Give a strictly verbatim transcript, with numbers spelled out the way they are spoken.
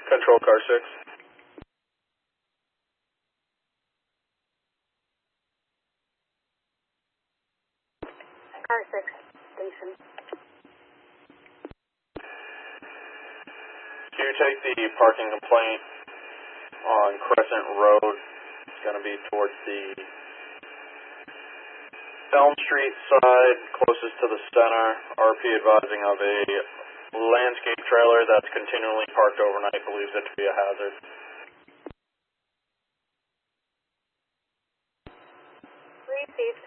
Control car six. Car six, station. Do you take the parking complaint on Crescent Road? It's going to be towards the Elm Street side, closest to the center. R P advising of a landscape trailer that's continually parked overnight, believes it to be a hazard. Received.